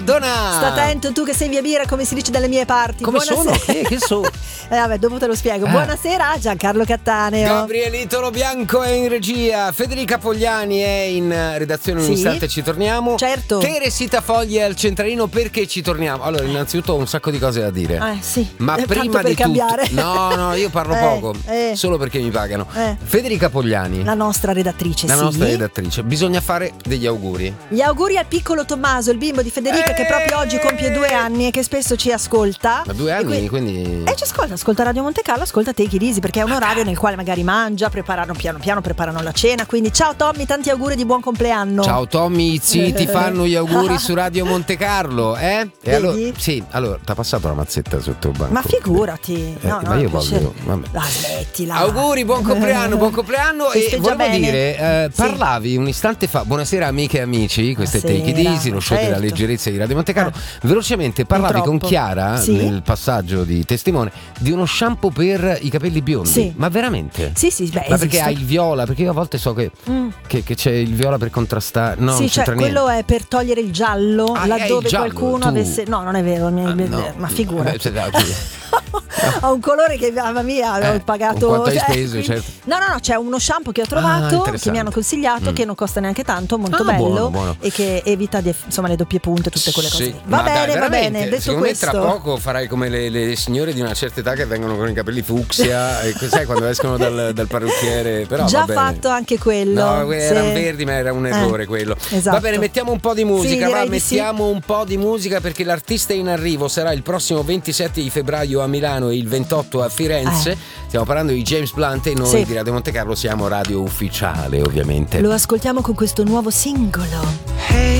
Donna! Sta attento tu che sei via birra, come si dice dalle mie parti. Come Buonasera. sono? Che so? Vabbè, dopo te lo spiego. Buonasera Giancarlo Cattaneo. Gabrielito Lo Bianco è in regia, Federica Pogliani è in redazione. Un istante ci torniamo. Certo. Teresita Fogli è al centralino. Perché ci torniamo? Allora, innanzitutto ho un sacco di cose da dire. Sì. Ma prima tanto per di cambiare. tutto, no, io parlo poco, solo perché mi pagano. Federica Pogliani, la nostra redattrice. La nostra redattrice. Bisogna fare degli auguri. Gli auguri al piccolo Tommaso, il bimbo di Federica, che proprio oggi compie 2 anni e che spesso ci ascolta. Ma 2 anni, quindi. Ci ascolta Radio Monte Carlo, ascolta Take It Easy, perché è un orario nel quale magari mangia, preparano piano piano, preparano la cena. Quindi ciao Tommy, tanti auguri di buon compleanno. Ciao Tommy, sì, ti fanno gli auguri su Radio Monte Carlo, E allora, t'ha passato la mazzetta sotto il banco. Ma figurati. Ma io voglio. Vabbè. Smettila. Auguri, buon compleanno. E volevo bene. dire, parlavi un istante fa, buonasera amiche e amici, questo è Take It Easy, lo show della leggerezza di Radio Monte Carlo. Velocemente parlavi con Chiara nel passaggio di testimone di uno shampoo per i capelli biondi. Ma veramente? Sì, beh, ma perché hai il viola? Perché io a volte so che c'è il viola per contrastare. No, sì, non c'entra niente. Quello è per togliere il giallo laddove giallo, qualcuno avesse. No, non è vero, ma figurati. Ho un colore che, mamma mia, ho pagato. Quanto hai speso, certo. No, c'è uno shampoo che ho trovato, che mi hanno consigliato, che non costa neanche tanto, molto bello, buono. E che evita le doppie punte, tutte quelle cose. Va bene, detto secondo questo. me tra poco farai come le signore di una certa età che vengono con i capelli fucsia e sai quando escono dal parrucchiere. Però già va bene. Fatto anche quello. No, erano verdi, ma era un errore quello. Esatto. Va bene, mettiamo un po' di musica. Mettiamo un po' di musica perché l'artista in arrivo sarà il prossimo 27 di febbraio a Milano e il 28 a Firenze. Stiamo parlando di James Blunt e noi di Radio Monte Carlo siamo radio ufficiale, ovviamente. Lo ascoltiamo con questo nuovo singolo. Hey.